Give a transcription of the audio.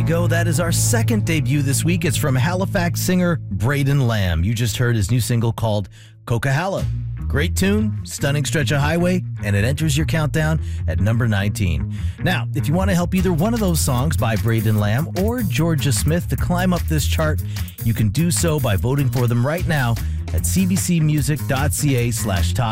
go. That is our second debut this week. It's from Halifax singer Braden Lamb. You just heard his new single called Coquihalla. Great tune, stunning stretch of highway, and it enters your countdown at number 19. Now, if you want to help either one of those songs by Braden Lamb or Georgia Smith to climb up this chart, you can do so by voting for them right now at cbcmusic.ca/top